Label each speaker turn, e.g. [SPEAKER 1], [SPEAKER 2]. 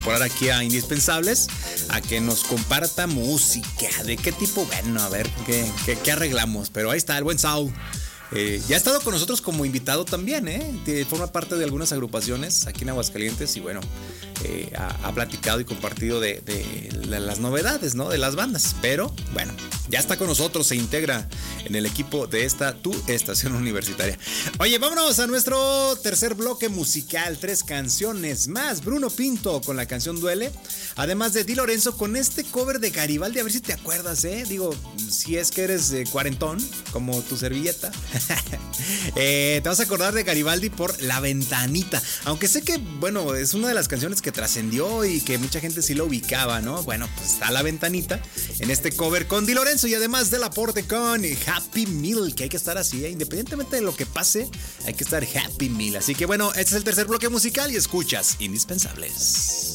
[SPEAKER 1] Por aquí a Indispensables a que nos comparta música. ¿De qué tipo? Bueno, a ver qué arreglamos. Pero ahí está el buen Saul. Ya ha estado con nosotros como invitado también, forma parte de algunas agrupaciones aquí en Aguascalientes y bueno, ha platicado y compartido de las novedades, ¿no? De las bandas, pero bueno, ya está con nosotros, se integra en el equipo de tu estación universitaria. Oye, vámonos a nuestro tercer bloque musical, 3 canciones más. Bruno Pinto con la canción Duele, además de Di Lorenzo con este cover de Garibaldi, a ver si te acuerdas, digo, si es que eres cuarentón, como tu servilleta. Te vas a acordar de Garibaldi por La Ventanita, aunque sé que, bueno, es una de las canciones que trascendió y que mucha gente sí lo ubicaba, ¿no? Bueno, pues está La Ventanita en este cover con Di Lorenzo y además del aporte con Happy Meal, que hay que estar así, independientemente de lo que pase, hay que estar Happy Meal. Así que bueno, este es el tercer bloque musical y escuchas Indispensables.